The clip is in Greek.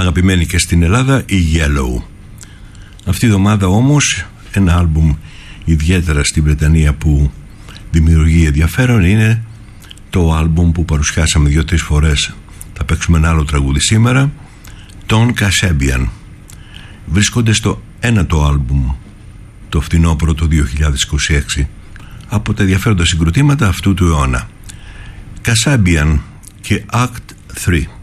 αγαπημένη και στην Ελλάδα, η Yellow. Αυτή η εβδομάδα όμως ένα άλμπουμ ιδιαίτερα στην Βρετανία που δημιουργεί ενδιαφέρον είναι το άλμπουμ που παρουσιάσαμε 2-3 φορές. Θα παίξουμε ένα άλλο τραγούδι σήμερα, τον Kasabian. Βρίσκονται στο ένατο άλμπουμ το φθινόπωρο το 2026 από τα ενδιαφέροντα συγκροτήματα αυτού του αιώνα. Kasabian και Act 3.